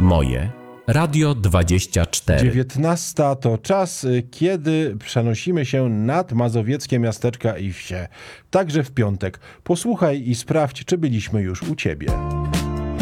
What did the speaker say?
Moje Radio 24. 19 to czas, kiedy przenosimy się nad mazowieckie miasteczka i wsie. Także w piątek. Posłuchaj i sprawdź, czy byliśmy już u ciebie.